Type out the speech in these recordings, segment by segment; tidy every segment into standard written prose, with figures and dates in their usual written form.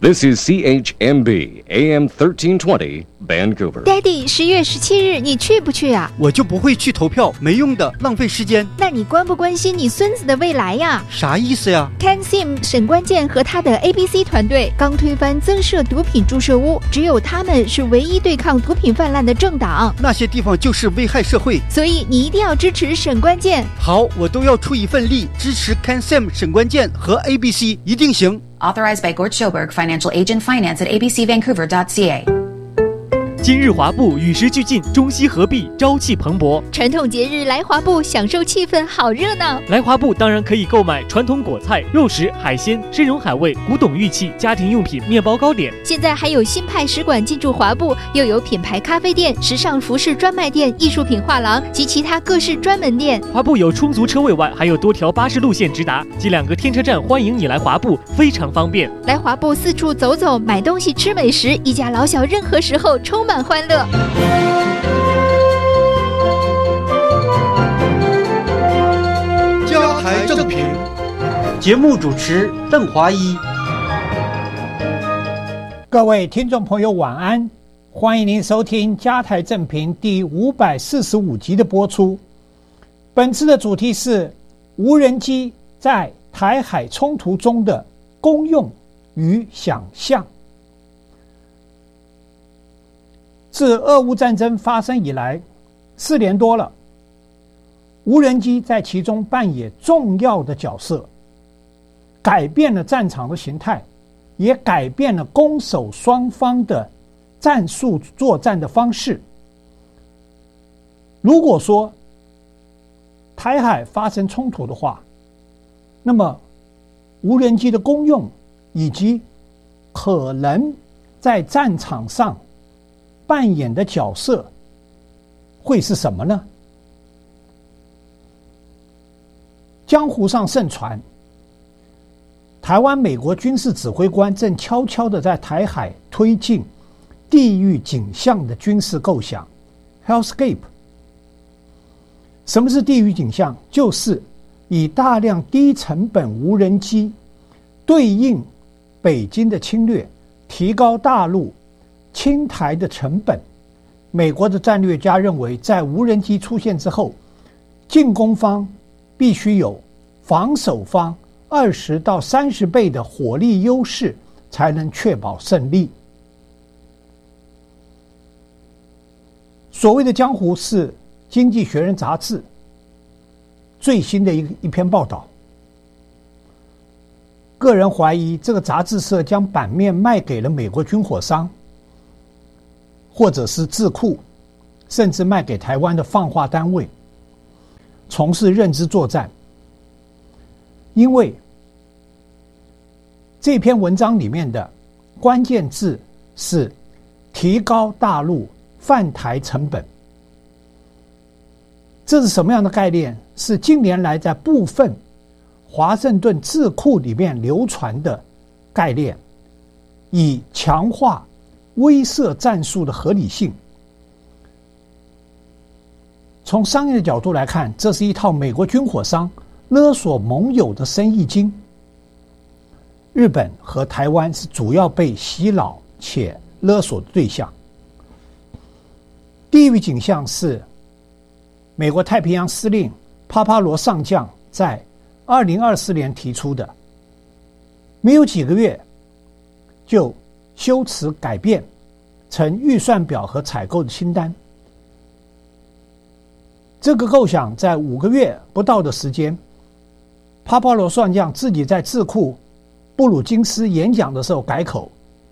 This is CHMB AM 1320 Vancouver. Daddy， 10月17日你去不去啊？ 我就不会去投票，没用的，浪费时间。 那你关不关心你孙子的未来呀？ 啥意思呀？ CanSim 沈关键和他的 ABC 团队刚推翻增设毒品注射屋，只有他们是唯一对抗毒品泛滥的政党。 那些地方就是危害社会， 所以你一定要支持沈关键。 好，我都要出一份力支持 CanSim 沈关键和 ABC， 一定行。 Authorized by Gord Schoberg, Financial Agent Finance at abcvancouver.ca. 今日华埠与时俱进，中西合璧，朝气蓬勃。 传统节日来华埠，享受气氛，好热闹。 来华埠当然可以购买传统果菜、肉食、海鲜、参茸海味、古董玉器、家庭用品、面包糕点。 现在还有新派使馆进驻华埠，又有品牌咖啡店、时尚服饰专卖店、艺术品画廊及其他各式专门店。 华埠有充足车位外，还有多条巴士路线直达，及2个天车站，欢迎你来华埠，非常方便。 来华埠四处走走，买东西吃美食，一家老小任何时候充满欢乐。 家台正平，节目主持邓华一。 各位听众朋友晚安，欢迎您收听家台正平第545集的播出。本次的主题是无人机在台海冲突中的功用与想象。自俄乌战争发生以来4年多了，无人机在其中扮演重要的角色，改变了战场的形态，也改变了攻守双方的战术作战的方式。如果说台海发生冲突的话，那么无人机的功用以及可能在战场上扮演的角色会是什么呢？江湖上盛传，台湾美国军事指挥官正悄悄地在台海推进地狱景象的军事构想 Hellscape。 什么是地狱景象？就是以大量低成本无人机对应北京的侵略，提高大陆侵台的成本。美国的战略家认为，在无人机出现之后，进攻方必须有防守方20到30倍的火力优势，才能确保胜利。所谓的江湖是《经济学人》杂志最新的一篇报道。个人怀疑这个杂志社将版面卖给了美国军火商，或者是智库，甚至卖给台湾的放话单位，从事认知作战。因为这篇文章里面的关键字是提高大陆犯台成本。这是什么样的概念？是近年来在部分华盛顿智库里面流传的概念，以强化威慑战术的合理性。从商业的角度来看，这是一套美国军火商勒索盟友的生意经。日本和台湾是主要被洗脑且勒索的对象。地狱景象是美国太平洋司令帕帕罗上将在2024年提出的，没有几个月就修辞改变成预算表和采购的清单。这个构想在5个月不到的时间，帕帕罗上将自己在智库布鲁金斯演讲的时候改口，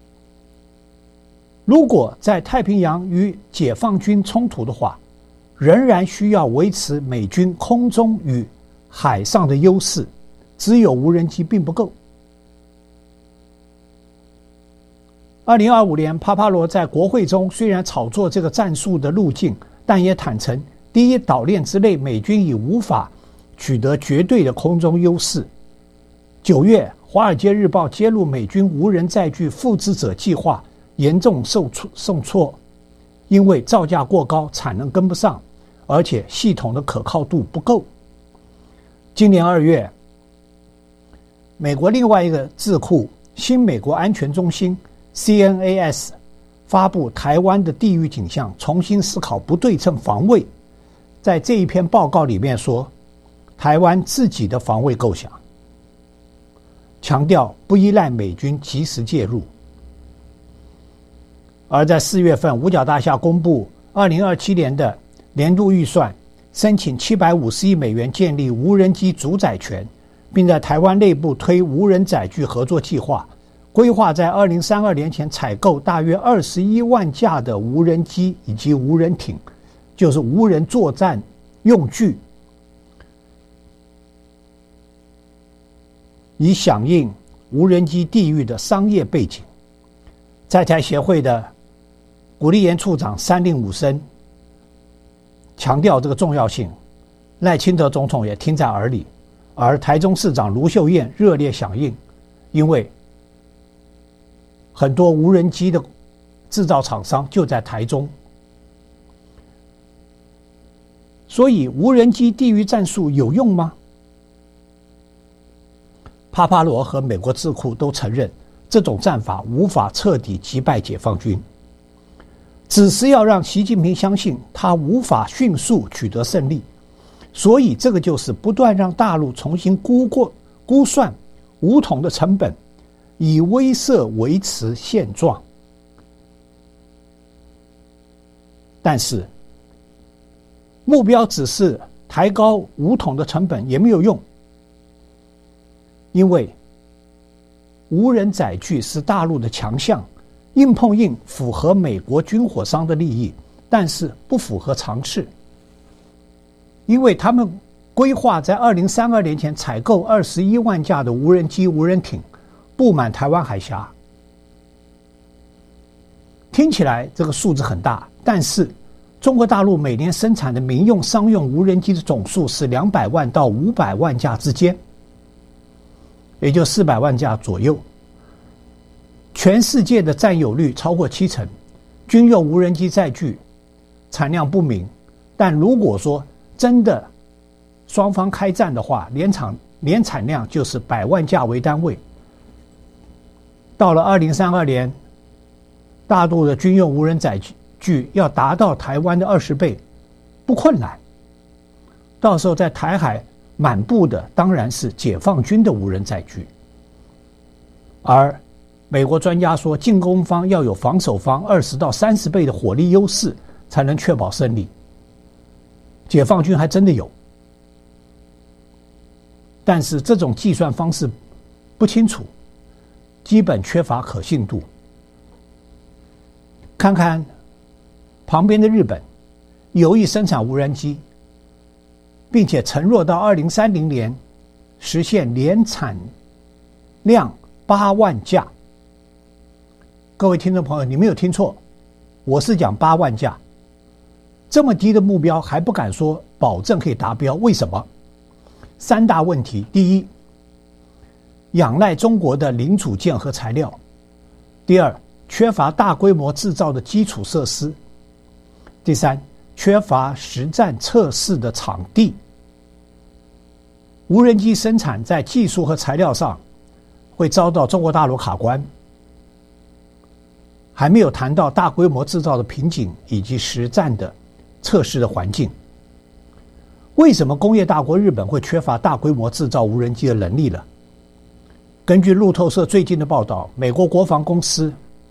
如果在太平洋与解放军冲突的话，仍然需要维持美军空中与海上的优势，只有无人机并不够。2025年，帕帕罗在国会中虽然炒作这个战术的路径，但也坦诚第一岛链之内美军已无法取得绝对的空中优势。9月，《华尔街日报》揭露美军无人载具复制者计划严重受挫，因为造价过高，产能跟不上，而且系统的可靠度不够。今年2月，美国另外一个智库新美国安全中心 CNAS 发布台湾的地域景象，重新思考不对称防卫。在这一篇报告里面说，台湾自己的防卫构想，强调不依赖美军及时介入。而在4月份，五角大厦公布2027年的年度预算，申请750亿美元建立无人机主宰权，并在台湾内部推无人载具合作计划，规划在2032年前采购大约21万架的无人机以及无人艇，就是无人作战用具，以响应无人机地域的商业背景。在台协会的古立言处长3令5申强调这个重要性，赖清德总统也听在耳里，而台中市长卢秀燕热烈响应，因为很多无人机的制造厂商就在台中，所以无人机地域战术有用吗？帕帕罗和美国智库都承认，这种战法无法彻底击败解放军，只是要让习近平相信他无法迅速取得胜利。所以这个就是不断让大陆重新估算武统的成本，以威慑维持现状。但是目标只是抬高武统的成本也没有用，因为无人载具是大陆的强项，硬碰硬符合美国军火商的利益，但是不符合常识。因为他们规划在2032年前采购21万架的无人机、无人艇，布满台湾海峡。听起来这个数字很大，但是中国大陆每年生产的民用、商用无人机的总数是200万到500万架之间，也就400万架左右。全世界的占有率超过70%，军用无人机载具产量不明，但如果说真的双方开战的话，年产量就是100万架为单位。到了2032年，大陆的军用无人载具要达到台湾的20倍，不困难。到时候在台海满布的当然是解放军的无人载具，而美国专家说，进攻方要有防守方20到30倍的火力优势，才能确保胜利。解放军还真的有，但是这种计算方式不清楚，基本缺乏可信度。看看旁边的日本，有意生产无人机，并且承诺到2030年实现年产量8万架。各位听众朋友，你没有听错，我是讲8万架。这么低的目标还不敢说保证可以达标，为什么？3大问题：第一，仰赖中国的零组件和材料；第二，缺乏大规模制造的基础设施；第三，缺乏实战测试的场地。无人机生产在技术和材料上会遭到中国大陆卡关，还没有谈到大规模制造的瓶颈以及实战的测试的环境。为什么工业大国日本会缺乏大规模制造无人机的能力呢？根据路透社最近的报道，美国国防公司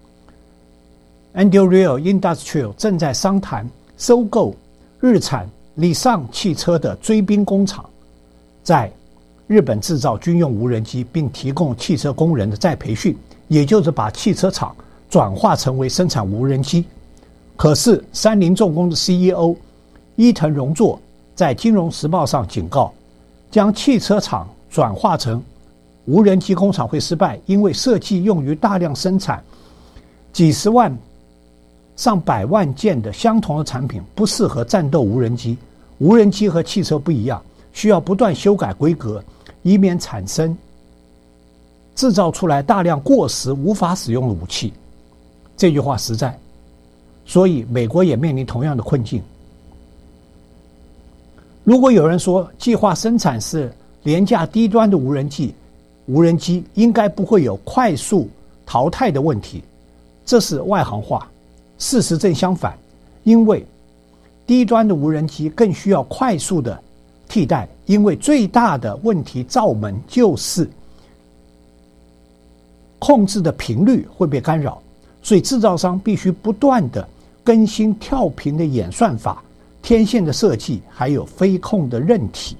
Anduril Industrial 正在商谈收购日产理尚汽车的追兵工厂，在日本制造军用无人机，并提供汽车工人的再培训，也就是把汽车厂转化成为生产无人机。可是三菱重工的 CEO 伊藤荣作在《金融时报》上警告，将汽车厂转化成无人机工厂会失败，因为设计用于大量生产几十万上百万件的相同的产品，不适合战斗无人机。无人机和汽车不一样，需要不断修改规格，以免产生制造出来大量过时无法使用的武器。这句话实在，所以美国也面临同样的困境。如果有人说计划生产是廉价低端的无人机， 无人机应该不会有快速淘汰的问题，这是外行话。事实正相反，因为低端的无人机更需要快速的替代，因为最大的问题罩门就是控制的频率会被干扰，所以制造商必须不断的更新跳频的演算法、天线的设计，还有飞控的韧体。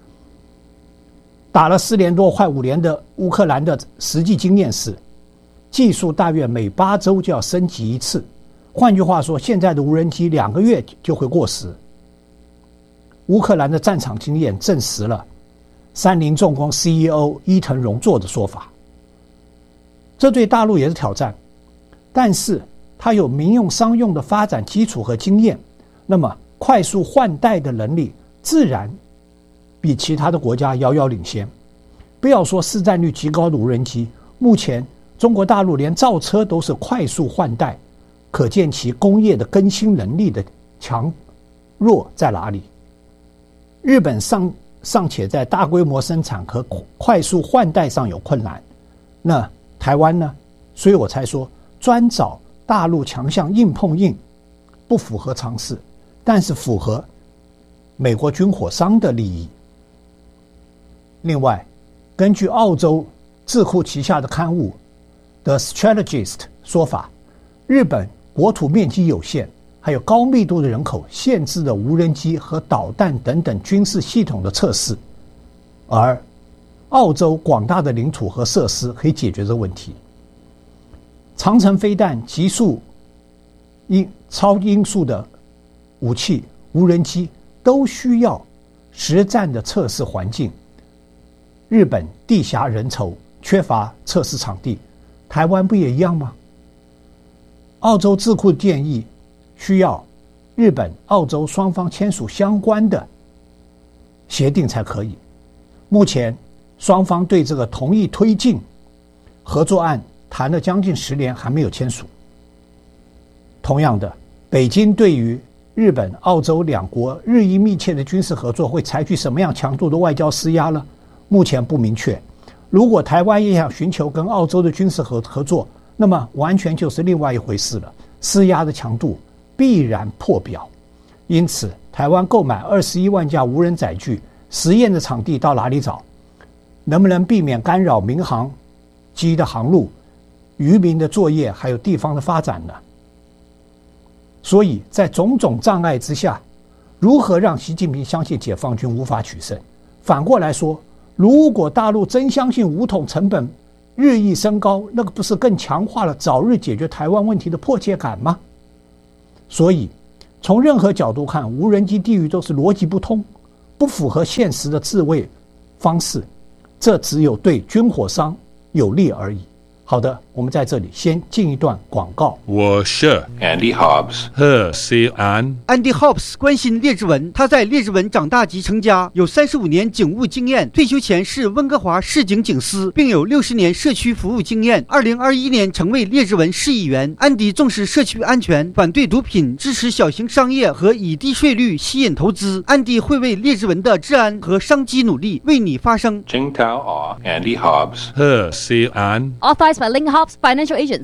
打了4年多快5年的乌克兰的实际经验是，技术大约每8周就要升级一次。换句话说，现在的无人机2个月就会过时。乌克兰的战场经验证实了三菱重工 CEO 伊藤荣作的说法。这对大陆也是挑战，但是它有民用商用的发展基础和经验，那么快速换代的能力自然比其他的国家遥遥领先。不要说市占率极高的无人机，目前中国大陆连造车都是快速换代，可见其工业的更新能力的强弱在哪里。日本尚且在大规模生产和快速换代上有困难，那台湾呢？所以我才说专找大陆强项硬碰硬不符合常识，但是符合美国军火商的利益。另外，根据澳洲智库旗下的刊物 The Strategist 说法，日本国土面积有限，还有高密度的人口，限制了无人机和导弹等等军事系统的测试，而澳洲广大的领土和设施可以解决这个问题。长程飞弹、极速超音速的武器、无人机都需要实战的测试环境。日本地狭人稠，缺乏测试场地，台湾不也一样吗？澳洲智库建议需要日本、澳洲双方签署相关的协定才可以。目前双方对这个同意推进合作案谈了将近10年，还没有签署。同样的，北京对于日本、澳洲两国日益密切的军事合作会采取什么样强度的外交施压呢？目前不明确。如果台湾也想寻求跟澳洲的军事合作，那么完全就是另外一回事了，施压的强度必然破表。因此，台湾购买21万架无人载具，实验的场地到哪里找？能不能避免干扰民航机的航路、渔民的作业，还有地方的发展呢？所以在种种障碍之下，如何让习近平相信解放军无法取胜？反过来说，如果大陆真相信武统成本日益升高，那个不是更强化了早日解决台湾问题的迫切感吗？所以从任何角度看，无人机地狱都是逻辑不通，不符合现实的自卫方式，这只有对军火商有利而已。好的，我们在这里先进一段广告。 我是 Andy Hobbs 贺西安。 Andy Hobbs 关心列治文，他在列治文长大及成家，有35年警务经验，退休前是温哥华市警警司，并有60年社区服务经验。2021年成为列治文市议员。安迪重视社区安全，反对毒品，支持小型商业和以低税率吸引投资。安迪会为列治文的治安和商机努力，为你发声。 Jingtao Andy Hobbs 贺西安。 Authorized by Ling Hobbs Financial Agent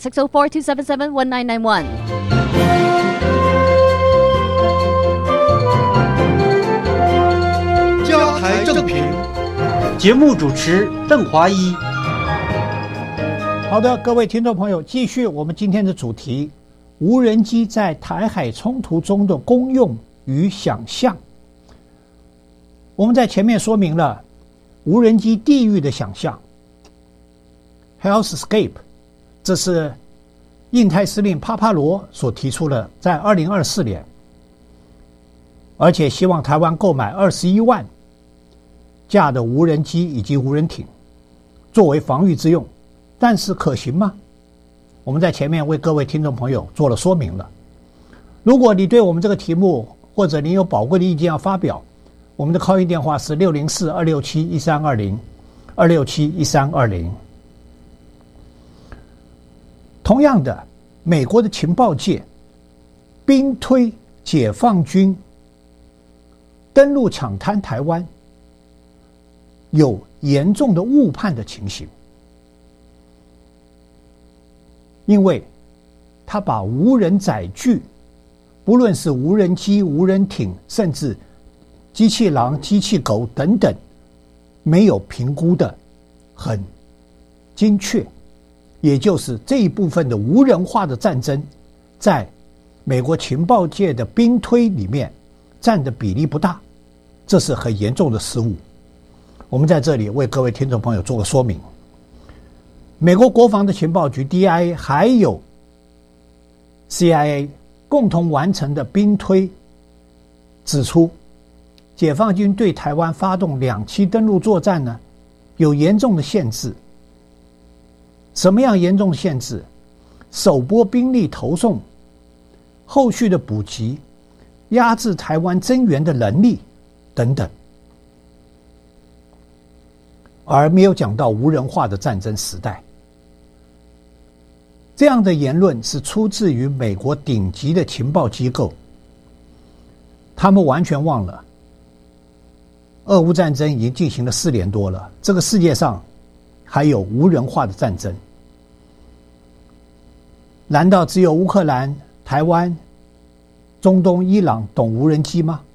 604-277-1991. 加台正评，节目主持邓华一。 好的，各位听众朋友，继续我们今天的主题：无人机在台海冲突中的功用与想象。我们在前面说明了无人机地狱的想象 Hellscape， 这是印太司令帕帕罗所提出的，在2024年，而且希望台湾购买21万架的无人机以及无人艇作为防御之用，但是可行吗？我们在前面为各位听众朋友做了说明了。如果你对我们这个题目或者你有宝贵的意见要发表，我们的 call in 电话是604-267-1320 267-1320。同样的，美国的情报界兵推解放军登陆抢滩台湾，有严重的误判的情形，因为他把无人载具，不论是无人机、无人艇，甚至机器狼、机器狗等等，没有评估的很精确，也就是这一部分的无人化的战争，在美国情报界的兵推里面占的比例不大，这是很严重的失误。我们在这里为各位听众朋友做个说明。美国国防的情报局 DIA 还有 CIA 共同完成的兵推指出，解放军对台湾发动2栖登陆作战呢，有严重的限制。什么样严重的限制？首波兵力投送，后续的补给，压制台湾增援的能力等等，而没有讲到无人化的战争时代。这样的言论是出自于美国顶级的情报机构，他们完全忘了俄乌战争已经进行了4年多了，这个世界上还有无人化的战争。难道只有乌克兰、台湾、中东、伊朗懂无人机吗？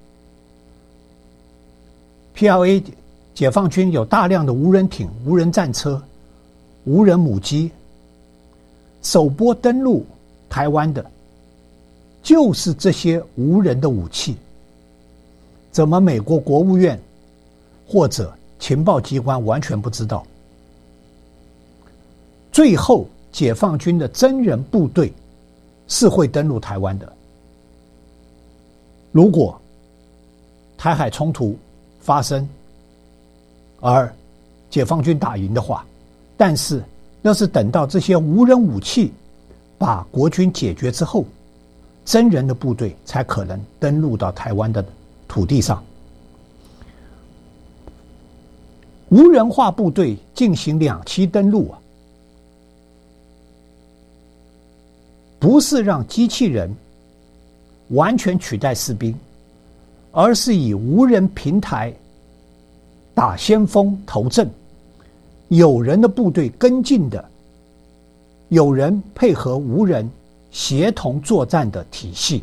PLA 解放军有大量的无人艇、无人战车、无人母机，首波登陆台湾的就是这些无人的武器。怎么美国国务院或者情报机关完全不知道？最后解放军的真人部队是会登陆台湾的。如果台海冲突发生而解放军打赢的话，但是那是等到这些无人武器把国军解决之后，真人的部队才可能登陆到台湾的土地上。无人化部队进行2栖登陆啊，不是让机器人完全取代士兵，而是以无人平台打先锋头阵，有人的部队跟进的，有人配合无人协同作战的体系，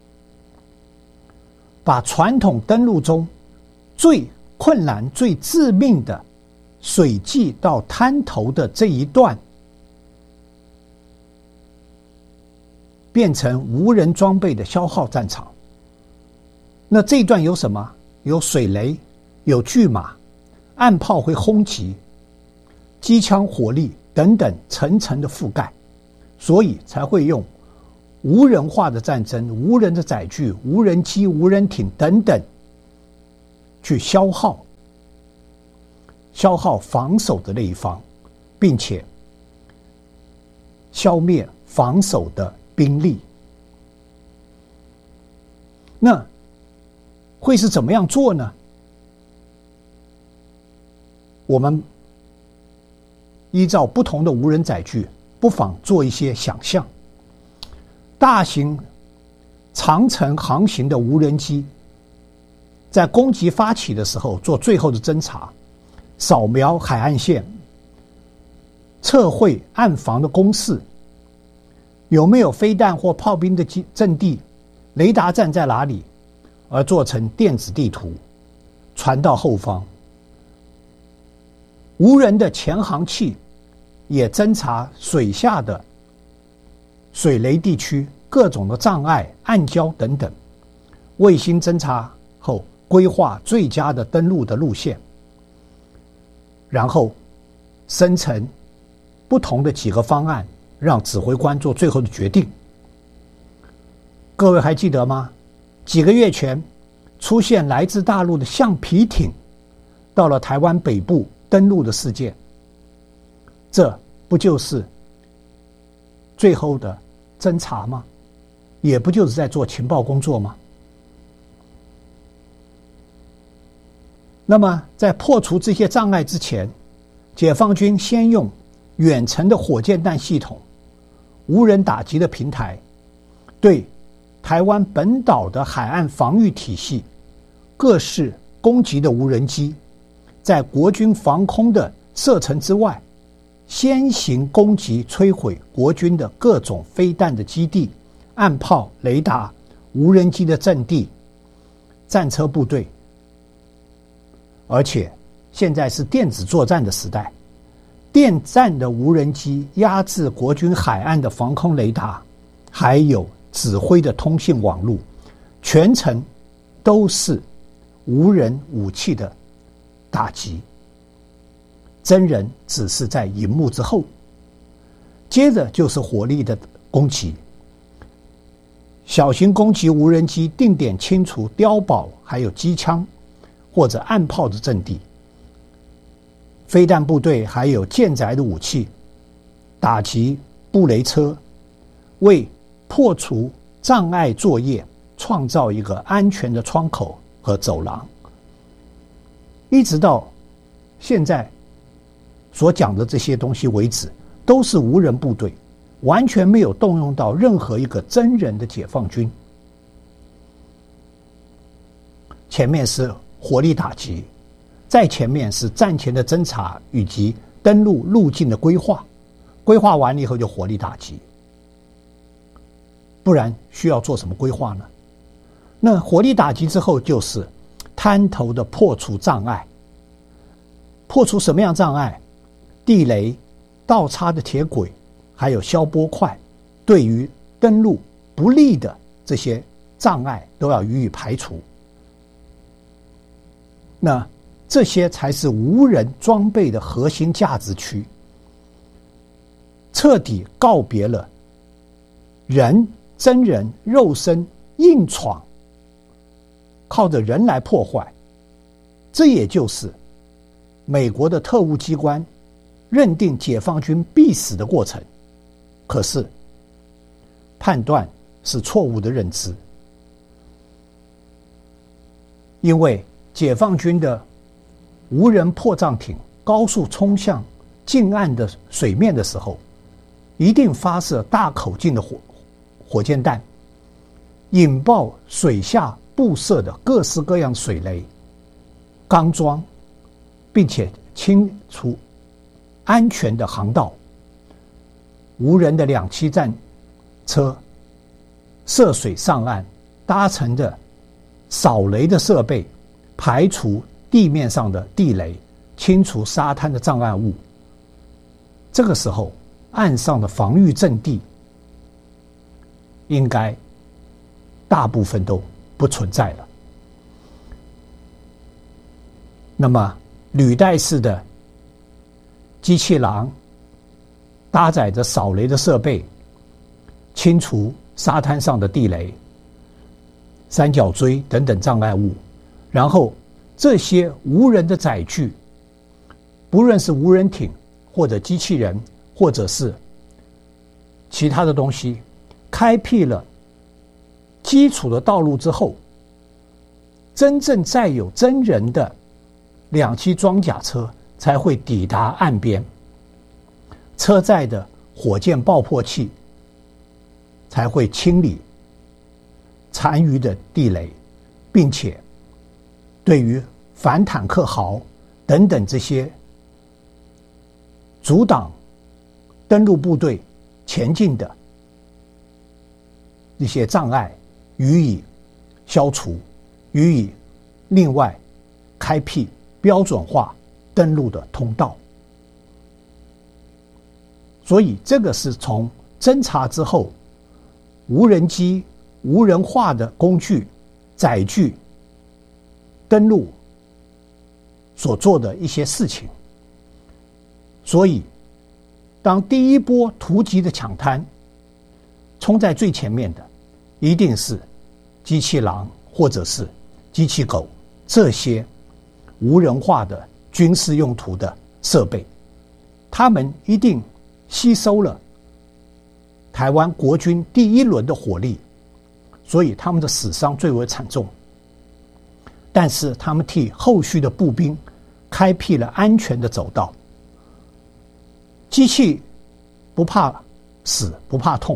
把传统登陆中最困难、最致命的水际到滩头的这一段变成无人装备的消耗战场。那这一段有什么？有水雷，有巨马，岸炮会轰击，机枪火力等等层层的覆盖，所以才会用无人化的战争、无人的载具、无人机、无人艇等等去消耗防守的那一方，并且消灭防守的兵力。那会是怎么样做呢？我们依照不同的无人载具，不妨做一些想象。大型长程航行的无人机在攻击发起的时候做最后的侦察，扫描海岸线，测绘岸防的工事，有没有飞弹或炮兵的阵地，雷达站在哪里，而做成电子地图传到后方。无人的潜航器也侦察水下的水雷地区各种的障碍、暗礁等等，卫星侦察后规划最佳的登陆的路线，然后生成不同的几个方案，让指挥官做最后的决定。各位还记得吗？几个月前出现来自大陆的橡皮艇到了台湾北部登陆的事件，这不就是最后的侦查吗？也不就是在做情报工作吗？那么在破除这些障碍之前，解放军先用远程的火箭弹系统、无人打击的平台，对台湾本岛的海岸防御体系、各式攻击的无人机在国军防空的射程之外，先行攻击摧毁国军的各种飞弹的基地、岸炮、雷达、无人机的阵地、战车部队。而且现在是电子作战的时代，电战的无人机压制国军海岸的防空雷达，还有指挥的通信网络，全程都是无人武器的打击，真人只是在荧幕之后。接着就是火力的攻击，小型攻击无人机定点清除碉堡还有机枪或者岸炮的阵地，飞弹部队还有舰载的武器打击布雷车，为破除障碍作业创造一个安全的窗口和走廊。一直到现在所讲的这些东西为止，都是无人部队，完全没有动用到任何一个真人的解放军。前面是火力打击，再前面是战前的侦察以及登陆路径的规划，规划完了以后就火力打击。不然需要做什么规划呢？那火力打击之后就是滩头的破除障碍。破除什么样障碍？地雷、倒插的铁轨还有消波块，对于登陆不利的这些障碍都要予以排除。那这些才是无人装备的核心价值区，彻底告别了真人肉身硬闯，靠着人来破坏。这也就是美国的特务机关认定解放军必死的过程，可是判断是错误的认知。因为解放军的无人迫降艇高速冲向近岸的水面的时候，一定发射大口径的火箭弹，引爆水下布设的各式各样水雷、钢桩，并且清除安全的航道。无人的两栖战车涉水上岸，搭乘的扫雷的设备，排除地面上的地雷，清除沙滩的障碍物。这个时候，岸上的防御阵地应该大部分都不存在了。那么履带式的机器狼搭载着扫雷的设备，清除沙滩上的地雷、三角锥等等障碍物。然后这些无人的载具，不论是无人艇或者机器人或者是其他的东西，开辟了基础的道路之后，真正载有真人的两栖装甲车才会抵达岸边，车载的火箭爆破器才会清理残余的地雷，并且对于反坦克壕等等这些阻挡登陆部队前进的一些障碍予以消除，予以另外开辟标准化登陆的通道。所以这个是从侦察之后，无人机、无人化的工具、载具登陆所做的一些事情。所以当第一波突击的抢滩冲在最前面的，一定是机器狼或者是机器狗这些无人化的军事用途的设备，他们一定吸收了台湾国军第一轮的火力，所以他们的死伤最为惨重。但是他们替后续的步兵开辟了安全的走道。机器不怕死，不怕痛。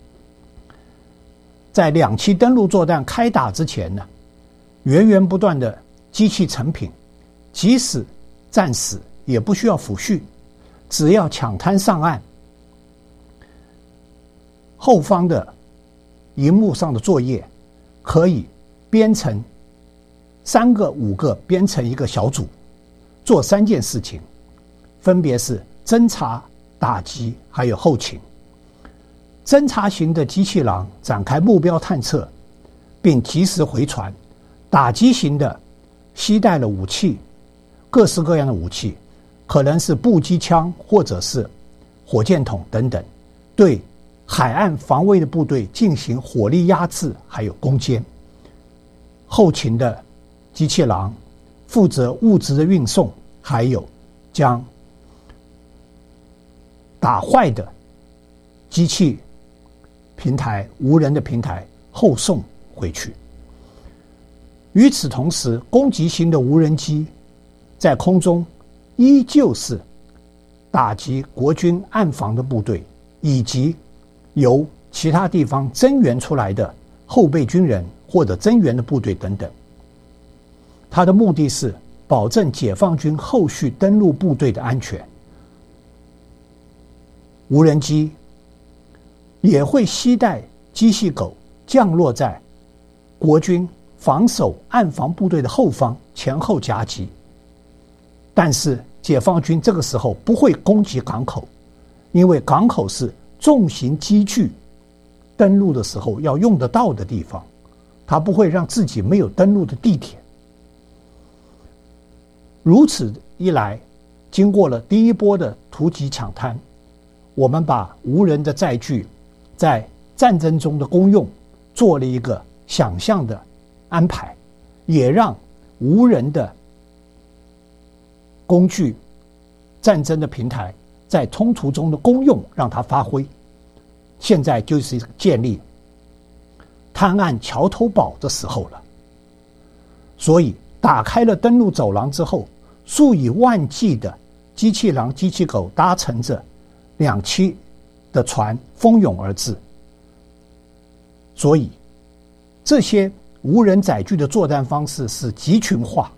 在两栖登陆作战开打之前呢，源源不断的机器成品，即使战死，也不需要抚恤，只要抢滩上岸，后方的荧幕上的作业可以编成3个、5个，编成一个小组，做3件事情，分别是侦察、打击还有后勤。侦察型的机器狼展开目标探测并及时回传，打击型的携带了武器，各式各样的武器，可能是步机枪或者是火箭筒等等，对海岸防卫的部队进行火力压制还有攻坚。后勤的机器狼负责物资的运送，还有将打坏的机器平台、无人的平台后送回去。与此同时，攻击型的无人机在空中依旧是打击国军岸防的部队，以及由其他地方增援出来的后备军人或者增援的部队等等。它的目的是保证解放军后续登陆部队的安全。无人机也会携带机械狗降落在国军防守岸防部队的后方，前后夹击。但是解放军这个时候不会攻击港口，因为港口是重型机具登陆的时候要用得到的地方，他不会让自己没有登陆的地点。如此一来，经过了第一波的突击抢滩，我们把无人的载具在战争中的功用做了一个想象的安排，也让无人的工具、战争的平台在冲突中的功用让它发挥。现在就是建立滩岸桥头堡的时候了。所以打开了登陆走廊之后，数以万计的机器狼、机器狗搭乘着2栖的船蜂拥而至。所以这些无人载具的作战方式是集群化，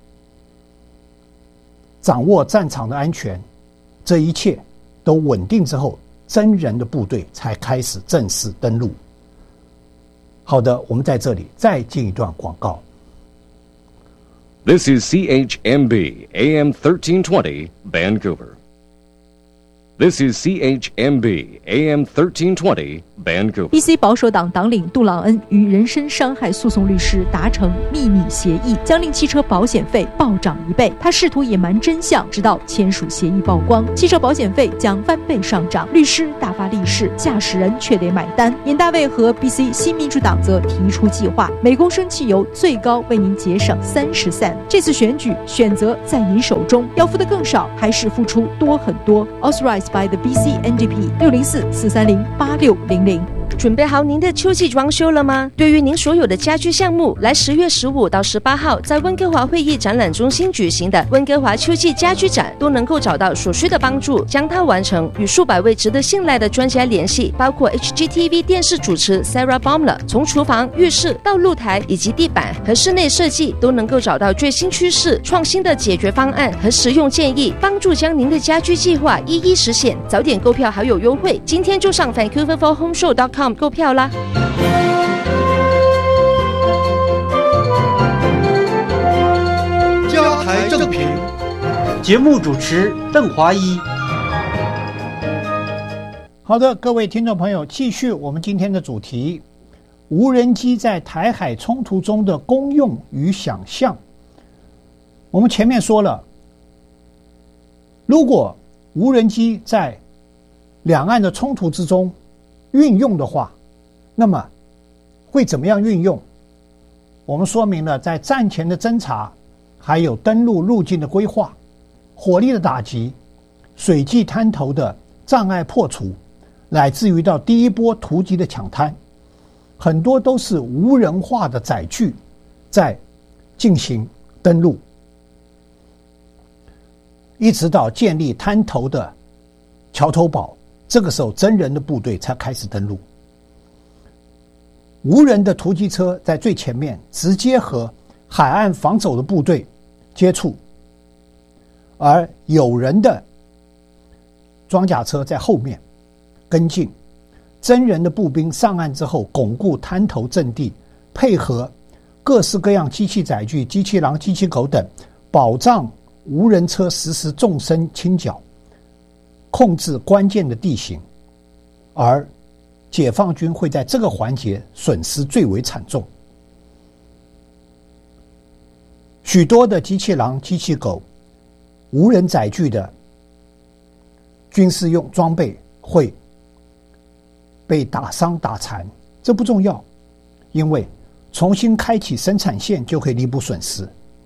掌握战场的安全，这一切都稳定之后，真人的部队才开始正式登陆。好的，我们在这里再进一段广告。 This is CHMB AM 1320 Vancouver. This is CHMB AM 1320 Vancouver. BC 保守党党领杜朗恩与人身伤害诉讼律师达成秘密协议，将令汽车保险费暴涨1倍。他试图隐瞒真相，直到签署协议曝光，汽车保险费将翻倍上涨。律师大发利市，驾驶人却得买单。尹大卫和 BC 新民主党则提出计划，每公升汽油最高为您节省30 cent。这次选举选择在您手中，要付的更少，还是付出多很多 ？Authorized by the BC NDP 604-430-8600。 准备好您的秋季装修了吗？对于您所有的家居项目，来10月15到18号在温哥华会议展览中心举行的温哥华秋季家居展，都能够找到所需的帮助，将它完成。与数百位值得信赖的专家联系，包括 HGTV 电视主持 Sarah Baumler， 从厨房、浴室到露台以及地板和室内设计，都能够找到最新趋势、创新的解决方案和实用建议，帮助将您的家居计划一一实现。早点购票还有优惠，今天就上 VancouverForHomeShow.com购票啦！ 家台正评，节目主持邓华一。 好的，各位听众朋友，继续我们今天的主题：无人机在台海冲突中的功用与想象。我们前面说了，如果无人机在两岸的冲突之中运用的话，那么会怎么样运用？我们说明了在战前的侦察，还有登陆路径的规划、火力的打击、水际滩头的障碍破除，乃至于到第一波突击的抢滩，很多都是无人化的载具在进行登陆，一直到建立滩头的桥头堡，这个时候真人的部队才开始登陆。无人的突击车在最前面直接和海岸防守的部队接触， 而有人的装甲车在后面跟进，真人的步兵上岸之后巩固滩头阵地，配合各式各样机器载具、机器狼、机器狗等，保障无人车实施纵深倾角，控制关键的地形，而解放军会在这个环节损失最为惨重。许多的机器狼、机器狗、无人载具的军事用装备会被打伤打残，这不重要，因为重新开启生产线就可以弥补损失。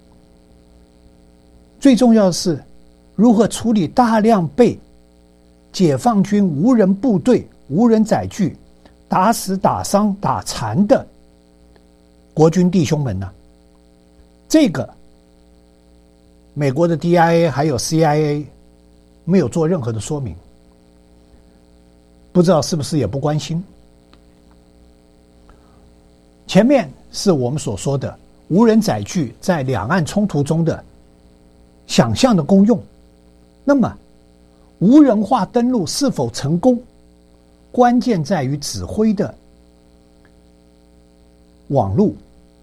最重要的是如何处理大量被解放军无人部队、无人载具打死、打伤、打残的国军弟兄们呢？这个美国的 DIA 还有 CIA 没有做任何的说明，不知道是不是也不关心。前面是我们所说的无人载具在两岸冲突中的想象的功用，那么无人化登陆是否成功，关键在于指挥的网路。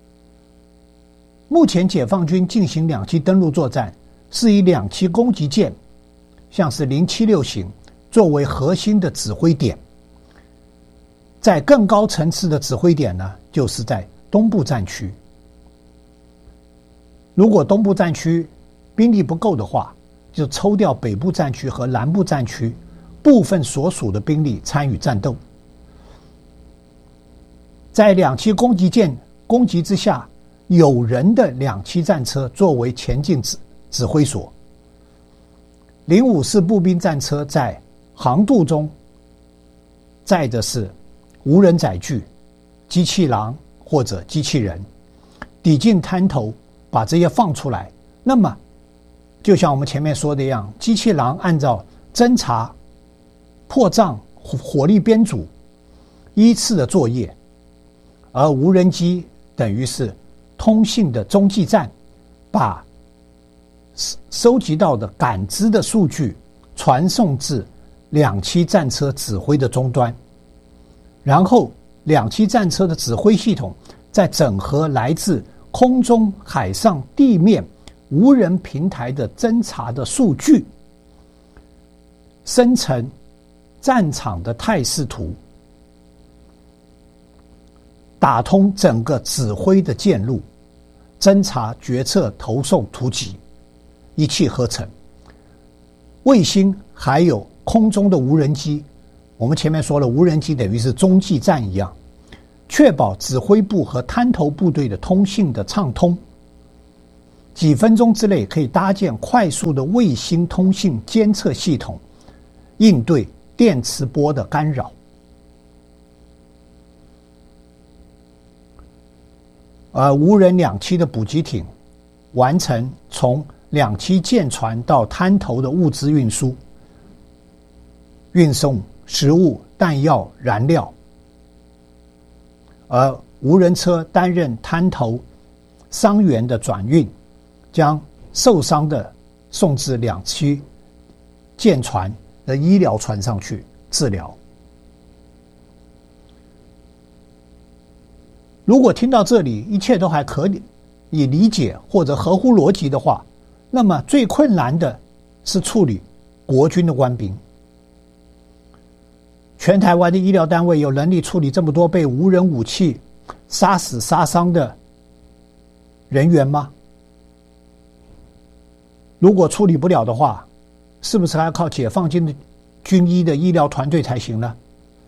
目前解放军进行两栖登陆作战，是以两栖攻击舰像是076型作为核心的指挥点，在更高层次的指挥点呢，就是在东部战区。如果东部战区兵力不够的话，就抽调北部战区和南部战区部分所属的兵力参与战斗。在两栖攻击舰攻击之下，有人的两栖战车作为前进指挥所，054步兵战车在航渡中载的是无人载具、机器狼或者机器人，抵近滩头把这些放出来。那么就像我们前面说的一样，机器狼按照侦察、破障、火力编组依次的作业，而无人机等于是通信的中继站，把收集到的感知的数据传送至两栖战车指挥的终端，然后两栖战车的指挥系统再整合来自空中、海上、地面无人平台的侦察的数据，生成战场的态势图，打通整个指挥的线路，侦察、决策、投送、突击，一气呵成。卫星还有空中的无人机，我们前面说了，无人机等于是中继站一样，确保指挥部和滩头部队的通信的畅通。几分钟之内可以搭建快速的卫星通信监测系统，应对电磁波的干扰。而无人两栖的补给艇完成从两栖舰船到滩头的物资运输，运送食物、弹药、燃料，而无人车担任滩头伤员的转运，将受伤的送至两栖舰船的医疗船上去治疗。如果听到这里一切都还可以理解或者合乎逻辑的话，那么最困难的是处理国军的官兵。全台湾的医疗单位有能力处理这么多被无人武器杀死杀伤的人员吗？如果处理不了的话，是不是还要靠解放军的军医的医疗团队才行呢？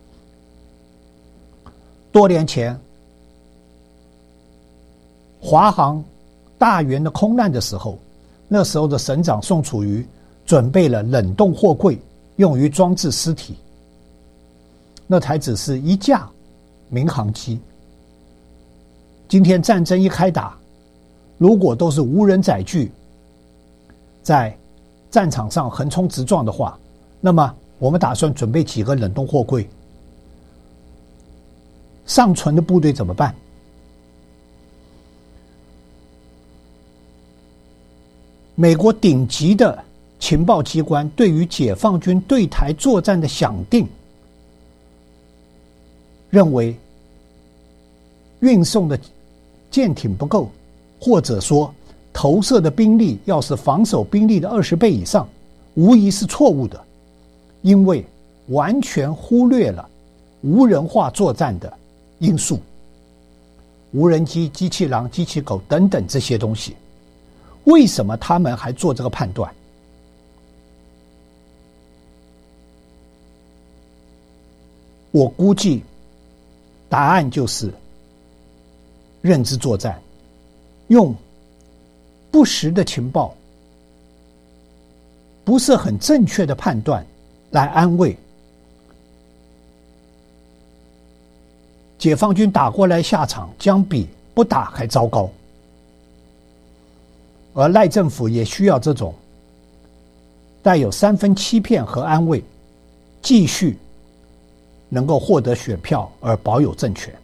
多年前华航大员的空难的时候，那时候的省长宋楚瑜准备了冷冻货柜用于装置尸体，那台只是一架民航机。今天战争一开打，如果都是无人载具在战场上横冲直撞的话，那么我们打算准备几个冷冻货柜，尚存的部队怎么办？美国顶级的情报机关对于解放军对台作战的想定，认为运送的舰艇不够，或者说投射的兵力要是防守兵力的20倍以上，无疑是错误的，因为完全忽略了无人化作战的因素，无人机、机器狼、机器狗等等这些东西。为什么他们还做这个判断？我估计答案就是认知作战，用不实的情报、不是很正确的判断来安慰解放军打过来下场将比不打还糟糕。而赖政府也需要这种带有3分欺骗和安慰，继续能够获得选票而保有政权。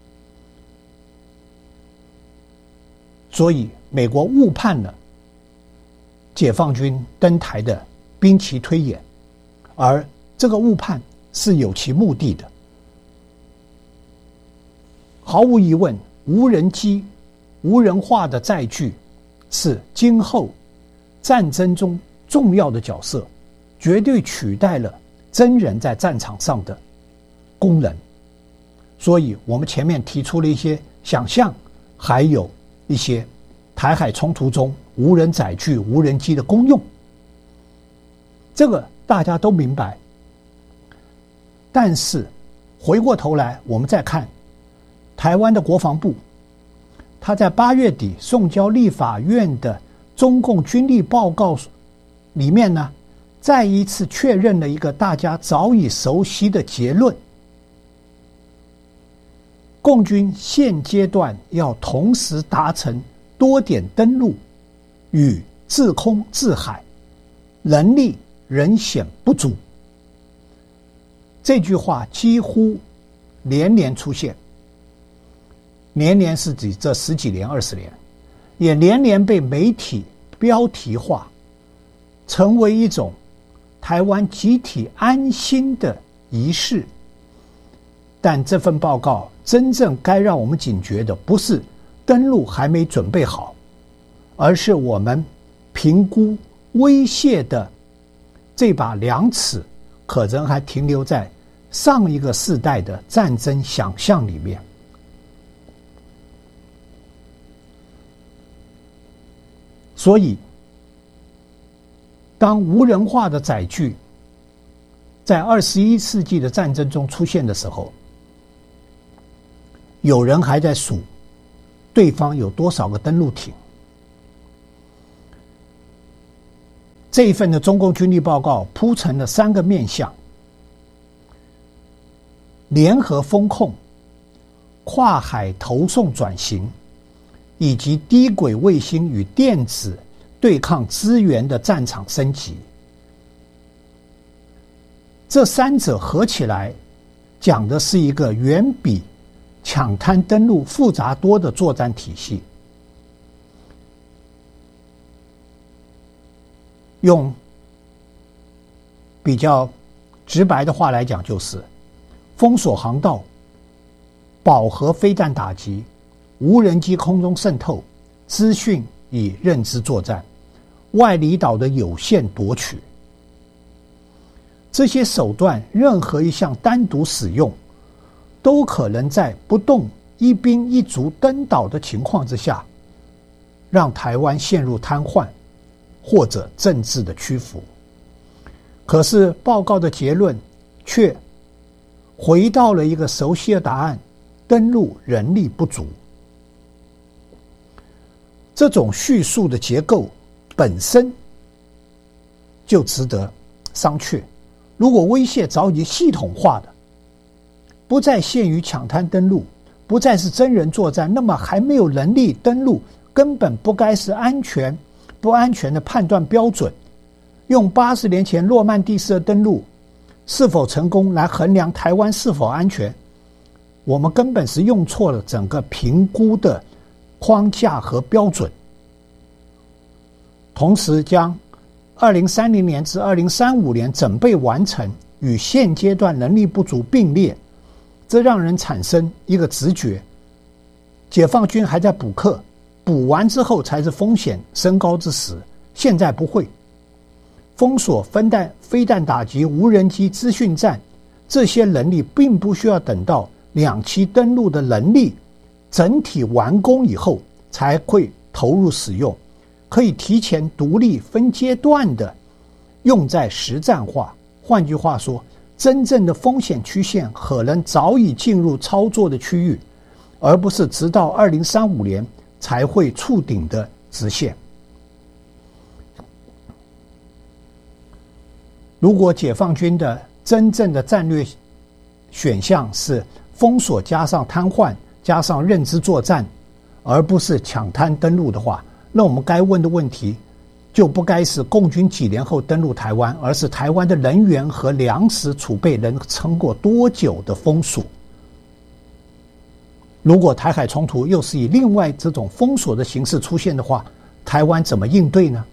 所以美国误判了解放军登台的兵棋推演，而这个误判是有其目的的。毫无疑问，无人机、无人化的载具是今后战争中重要的角色，绝对取代了真人在战场上的功能。所以我们前面提出了一些想象，还有一些台海冲突中无人载具、无人机的功用，这个大家都明白。但是回过头来我们再看台湾的国防部，他在8月底送交立法院的中共军力报告里面呢，再一次确认了一个大家早已熟悉的结论：共军现阶段要同时达成多点登陆与制空制海，能力仍显不足。这句话几乎连连出现，连连是指这10几年、20年，也连连被媒体标题化，成为一种台湾集体安心的仪式。但这份报告真正该让我们警觉的，不是登陆还没准备好，而是我们评估威胁的这把量尺可能还停留在上一个世代的战争想象里面。所以当无人化的载具在21世纪的战争中出现的时候，有人还在数对方有多少个登陆艇。这一份的中共军力报告铺陈了3个面向：联合风控、跨海投送转型，以及低轨卫星与电子对抗资源的战场升级。这3者合起来讲的是一个远比抢滩登陆复杂多的作战体系。用比较直白的话来讲，就是封锁航道、饱和飞弹打击、无人机空中渗透、资讯与认知作战、外离岛的有限夺取。这些手段任何一项单独使用，都可能在不动一兵一卒登岛的情况之下，让台湾陷入瘫痪或者政治的屈服。可是报告的结论却回到了一个熟悉的答案：登陆人力不足。这种叙述的结构本身就值得商榷。如果威胁早已经系统化的，不再限于抢滩登陆，不再是真人作战，那么还没有能力登陆，根本不该是安全不安全的判断标准。用80年前诺曼底式的登陆是否成功来衡量台湾是否安全，我们根本是用错了整个评估的框架和标准。同时将 2030年至2035年整备完成，与现阶段能力不足并列，这让人产生一个直觉：解放军还在补课，补完之后才是风险升高之时。现在不会，封锁、飞弹打击、无人机、资讯战，这些能力并不需要等到2栖登陆的能力整体完工以后才会投入使用，可以提前独立分阶段的用在实战化。换句话说，真正的风险曲线可能早已进入操作的区域，而不是直到2035年才会触顶的直线。如果解放军的真正的战略选项是封锁加上瘫痪加上认知作战，而不是抢滩登陆的话，那我们该问的问题就不该是共军几年后登陆台湾，而是台湾的人员和粮食储备能撑过多久的封锁。如果台海冲突又是以另外这种封锁的形式出现的话，台湾怎么应对呢？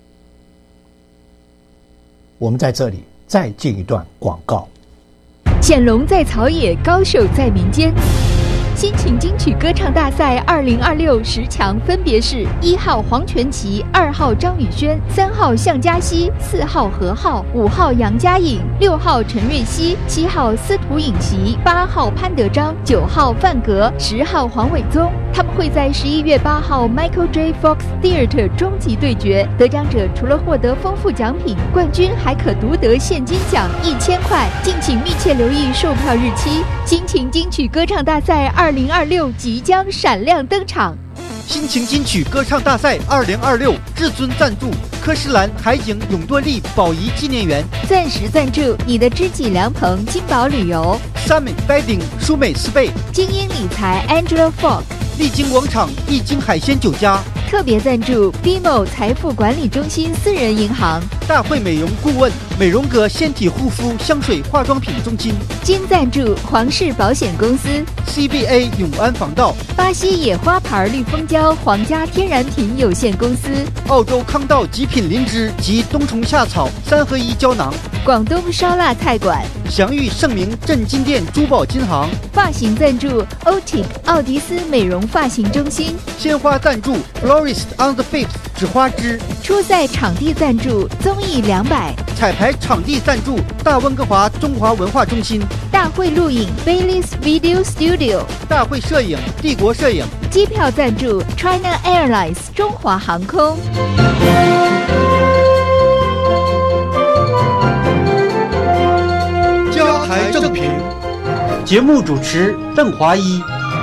我们在这里再进一段广告。 显龙在草野，高手在民间。新情金曲歌唱大赛202610强分别是1号黄全琪、2号张宇轩、3号向嘉熙、4号何浩、5号杨嘉颖、6号陈瑞熙、7号司徒颖琪、8号潘德章、9号范格、10号黄伟宗。他们会在11月8号 Michael J. Fox Theater 终极对决，得奖者除了获得丰富奖品，冠军还可独得现金奖1000块。敬请密切留意售票日期。新情金曲歌唱大赛2026即将闪亮登场。 新情金曲歌唱大赛2026至尊赞助科诗兰海景永多利宝仪纪念园， 钻石赞助你的知己良朋金宝旅游， 三美 Wedding 舒美斯贝， 精英理财 Angela Falk， 丽晶广场丽晶海鲜酒家， 特别赞助 BMO 财富管理中心私人银行， 大会美容顾问美容阁纤体护肤香水化妆品中心， 金赞助皇氏保险公司， CBA 永安防盗， 巴西野花牌绿蜂胶皇家天然品有限公司， 澳洲康道极品灵芝及冬虫夏草3合1胶囊， 广东烧腊菜馆， 祥玉盛名镇金店珠宝金行， 发型赞助 Otic 奥迪斯美容发型中心， 鲜花赞助 Florist on the Fifth 纸花枝， 初赛场地赞助综艺200， 彩排场地赞助大温哥华中华文化中心， 大会录影 Bailey's Video Studio， 大会摄影帝国摄影， 机票赞助 China Airlines 中华航空。 加台正评，节目主持邓华一。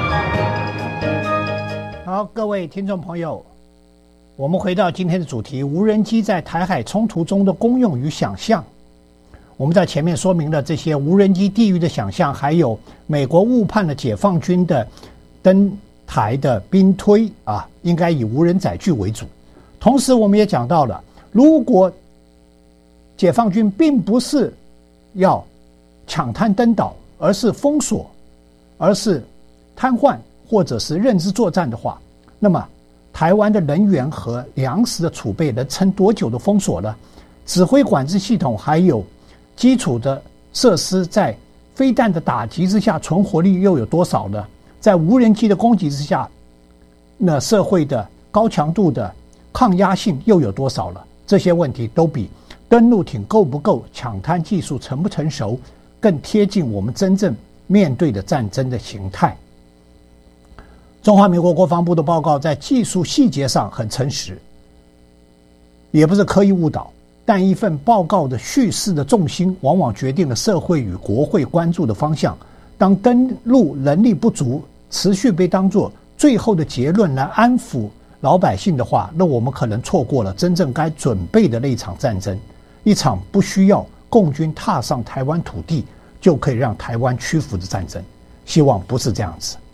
好，各位听众朋友，我们回到今天的主题：无人机在台海冲突中的功用与想象。我们在前面说明了这些无人机地狱的想象，还有美国误判了解放军的登台的兵推应该以无人载具为主。同时我们也讲到了，如果解放军并不是要抢滩登岛，而是封锁，而是瘫痪或者是认知作战的话，那么台湾的人员和粮食的储备能撑多久的封锁呢？指挥管制系统还有基础的设施在飞弹的打击之下存活率又有多少呢？在无人机的攻击之下，那社会的高强度的抗压性又有多少了？这些问题都比登陆艇够不够、抢滩技术成不成熟更贴近我们真正面对的战争的形态。中华民国国防部的报告在技术细节上很诚实，也不是刻意误导，但一份报告的叙事的重心往往决定了社会与国会关注的方向。当登陆能力不足持续被当作最后的结论来安抚老百姓的话，那我们可能错过了真正该准备的那一场战争，一场不需要共军踏上台湾土地就可以让台湾屈服的战争。希望不是这样子。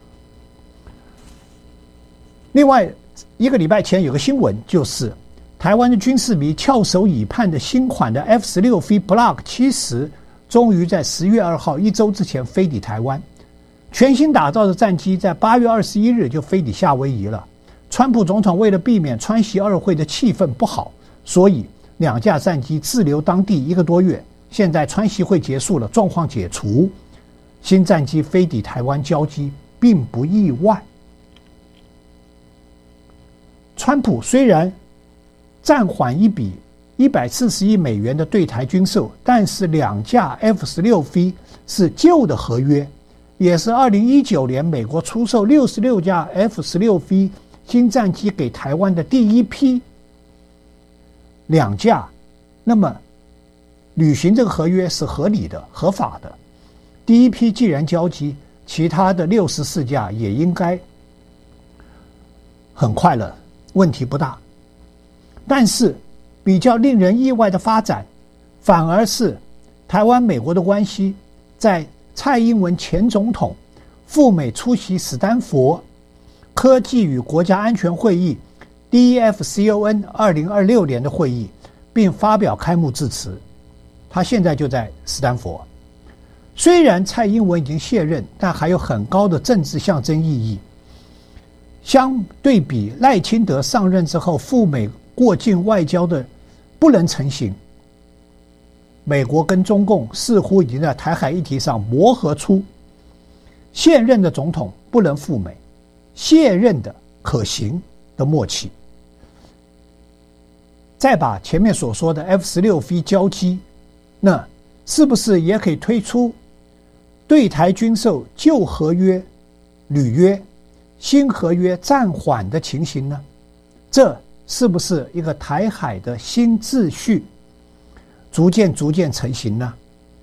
另外一个礼拜前有个新闻，就是台湾的军事迷翘首以盼的新款的 F-16V Block 70终于在10月2号1周之前飞抵台湾。全新打造的战机在8月21日就飞抵夏威夷了。川普总统为了避免川习二会的气氛不好，所以 2架战机滞留当地1个多月，现在川习会结束了，状况解除，新战机飞抵台湾交机并不意外。川普虽然暂缓一笔140亿美元的对台军售，但是2架 F-16V 是旧的合约，也是2019年美国出售66架 F-16V 新战机给台湾的第一批2架，那么履行这个合约是合理的、合法的。第一批既然交机，其他的64架也应该很快了，问题不大。但是比较令人意外的发展，反而是台湾美国的关系，在蔡英文前总统赴美出席史丹佛科技与国家安全会议 DEFCON 2026年的会议，并发表开幕致辞。他现在就在史丹佛。虽然蔡英文已经卸任，但还有很高的政治象征意义。相对比赖清德上任之后赴美过境外交的不能成行，美国跟中共似乎已经在台海议题上磨合出现任的总统不能赴美，卸任的可行的默契。再把前面所说的 F-16V 交机，那是不是也可以推出对台军售旧合约履约，新合约暂缓的情形呢？这是不是一个台海的新秩序逐渐成型呢？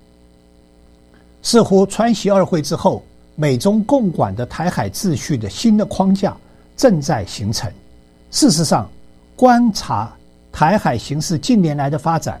似乎川习2会之后，美中共管的台海秩序的新的框架正在形成。事实上，观察台海形势近年来的发展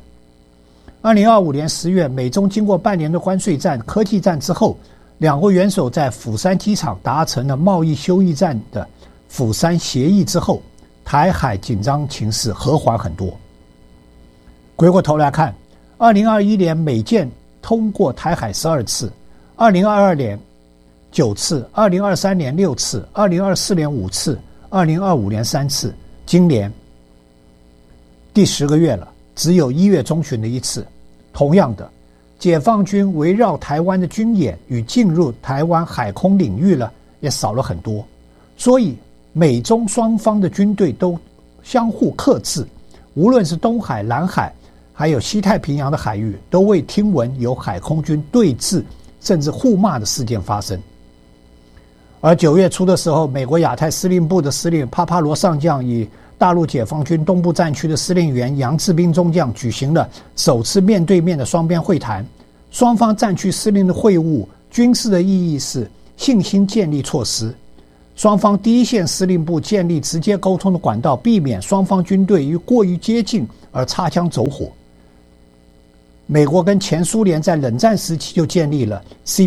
，2025年10月，美中经过半年的关税战、科技战之后，两国元首在釜山机场达成了贸易休议战的釜山协议之后，台海紧张情势和缓很多。回过头来看，2021年美舰通过台海12次，2022年9次，2023年6次，2024年5次，2025年3次，今年第10个月了，只有1月中旬的1次。同样的，解放军围绕台湾的军演与进入台湾海空领域了，也少了很多。所以美中双方的军队都相互克制，无论是东海、南海还有西太平洋的海域，都未听闻有海空军对峙甚至互骂的事件发生。而9月初的时候，美国亚太司令部的司令帕帕罗上将与大陆解放军东部战区的司令员杨志斌中将举行了首次面对面的双边会谈。双方战区司令的会晤，军事的意义是信心建立措施。双方第一线司令部建立直接沟通的管道，避免双方军队于过于接近而擦枪走火。美国跟前苏联在冷战时期就建立了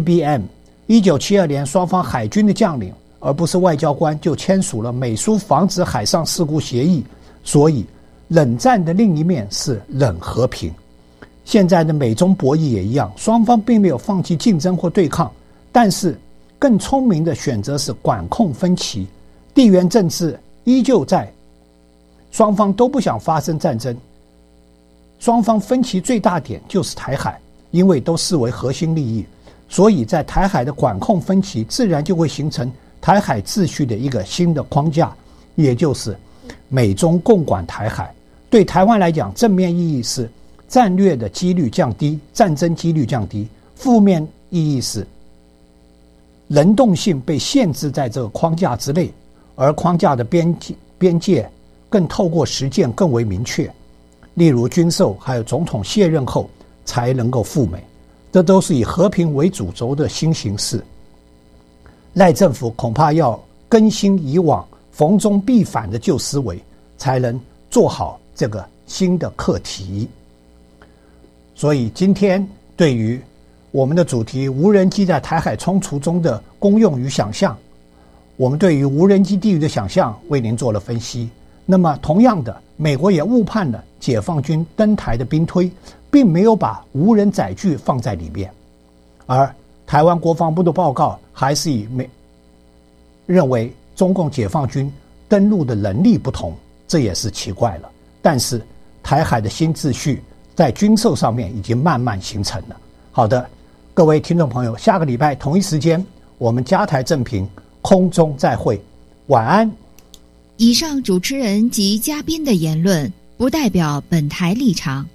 CBM。1972年，双方海军的将领而不是外交官就签署了美苏防止海上事故协议。所以冷战的另一面是冷和平。现在的美中博弈也一样，双方并没有放弃竞争或对抗，但是更聪明的选择是管控分歧。地缘政治依旧在，双方都不想发生战争，双方分歧最大点就是台海，因为都视为核心利益，所以在台海的管控分歧自然就会形成台海秩序的一个新的框架，也就是美中共管台海。对台湾来讲，正面意义是战略的几率降低，战争几率降低；负面意义是能动性被限制在这个框架之内，而框架的边界更透过实践更为明确。例如军售，还有总统卸任后才能够赴美，这都是以和平为主轴的新形势。赖政府恐怕要更新以往逢中必反的旧思维，才能做好这个新的课题。所以今天对于我们的主题无人机在台海冲突中的功用与想象，我们对于无人机地狱的想象为您做了分析。那么同样的，美国也误判了解放军登台的兵推，并没有把无人载具放在里面，而台湾国防部的报告还是认为中共解放军登陆的能力不同，这也是奇怪了。但是台海的新秩序在军售上面已经慢慢形成了。好的，各位听众朋友，下个礼拜同一时间我们加台正评空中再会，晚安。 以上主持人及嘉宾的言论不代表本台立场。